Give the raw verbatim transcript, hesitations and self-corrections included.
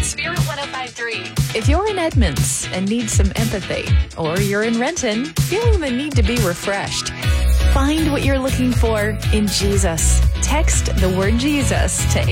Spirit one oh five point three. If you're in Edmonds and need some empathy, or you're in Renton feeling the need to be refreshed, find what you're looking for in Jesus. Text the word Jesus to